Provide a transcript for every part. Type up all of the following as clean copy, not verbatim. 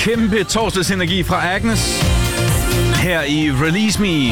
Kæmpe torsdagsenergi fra Agnes her i Release Me.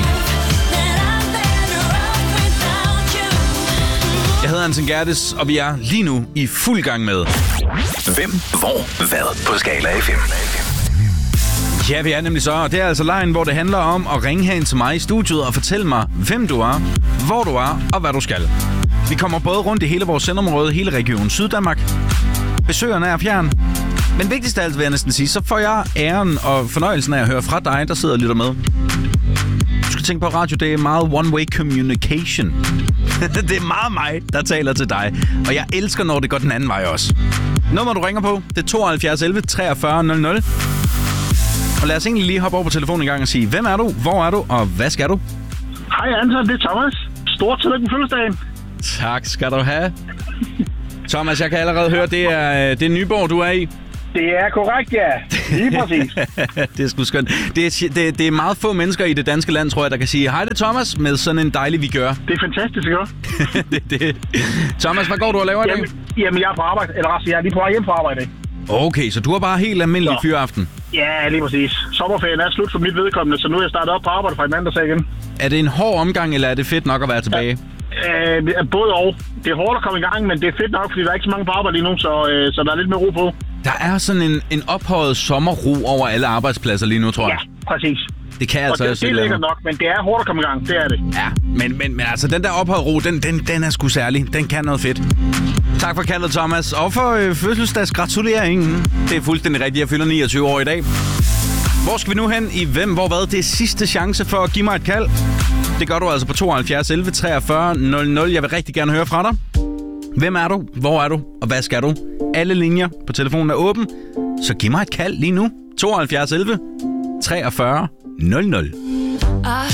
Jeg hedder Anton Gerdes, og vi er lige nu i fuld gang med Hvem, hvor, hvad på Skala FM. Ja, vi er nemlig så, og det er altså lejen, hvor det handler om at ringe herind til mig i studiet og fortælle mig, hvem du er, hvor du er og hvad du skal. Vi kommer både rundt i hele vores sendområde, hele regionen Syddanmark. Besøgerne er fjern. Men vigtigst af alt vil jeg næsten sige, så får jeg æren og fornøjelsen af at høre fra dig, der sidder og lytter med. Du skal tænke på, radio, det er meget one-way communication. Det er meget mig, der taler til dig. Og jeg elsker, når det går den anden vej også. Nummer, du ringer på, det er 72 11 43 00. Og lad os egentlig lige hoppe over på telefonen en gang og sige, hvem er du, hvor er du, og hvad skal du? Hej Anton, det er Thomas. Stort tillykke med fødselsdagen. Tak skal du have. Thomas, jeg kan allerede høre, det er Nyborg, du er i. Det er korrekt, ja. Lige præcis. Det er sgu skønt. Det er meget få mennesker i det danske land, tror jeg, der kan sige, hej, det er Thomas, med sådan en dejlig vigør. Det er fantastisk, ikke? Thomas, hvad går du og laver i dag? Jamen, jeg er på arbejde. Eller jeg er lige på vej hjem fra arbejde. Okay, så du har bare helt almindelig fyraften? Ja, lige præcis. Sommerferien er slut for mit vedkommende, så nu er jeg startet op på arbejde fra i mandags igen. Er det en hård omgang, eller er det fedt nok at være tilbage? Både og. Det er hårdt at komme i gang, men det er fedt nok, fordi der er ikke så mange på arbejde lige nu, så der er lidt mere ro på. Der er sådan en ophøjet sommerro over alle arbejdspladser lige nu, tror jeg. Ja, præcis. Det kan altså også. Det er lækkert nok, men det er hårdt at komme i gang, det er det. Ja, men altså den der ophøjet ro, den er sgu særlig. Den kan noget fedt. Tak for kaldet, Thomas. Og for fødselsdagsgratuleringen. Det er fuldstændig rigtigt. Jeg fylder 29 år i dag. Hvor skal vi nu hen i hvem, hvor hvad? Det er sidste chance for at give mig et kald. Det gør du altså på 72 11 43 00. Jeg vil rigtig gerne høre fra dig. Hvem er du? Hvor er du? Og hvad skal du? Alle linjer på telefonen er åben. Så giv mig et kald lige nu. 72 11 43 00.